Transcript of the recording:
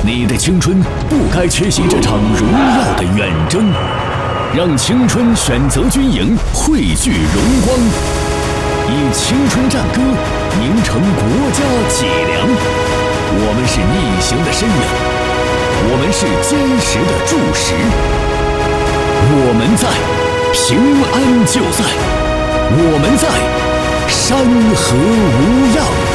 你的青春不该缺席这场荣耀的远征，让青春选择军营，汇聚荣光，以青春战歌凝成国家脊梁。我们是逆行的身影，我们是坚实的柱石。我们在，平安就在；我们在，山河无恙。